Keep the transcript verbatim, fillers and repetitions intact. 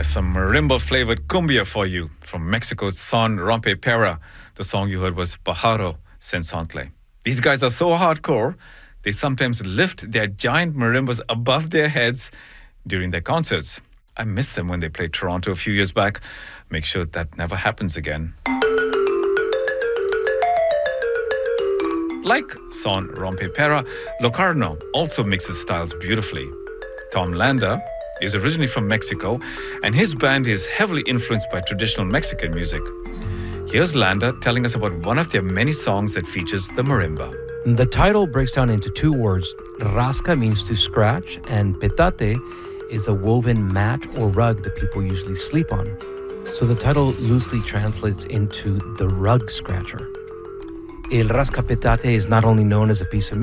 Some marimba-flavored cumbia for you from Mexico's Son Rompepera. The song you heard was Pájaro Sensible. These guys are so hardcore, they sometimes lift their giant marimbas above their heads during their concerts. I missed them when they played Toronto a few years back. Make sure that never happens again. Like Son Rompepera, Locarno also mixes styles beautifully. Tom Landa is originally from Mexico, and his band is heavily influenced by traditional Mexican music. Here's Landa telling us about one of their many songs that features the marimba. The title breaks down into two words. Rasca means to scratch, and petate is a woven mat or rug that people usually sleep on. So the title loosely translates into the rug scratcher. El rascapetate is not only known as a piece of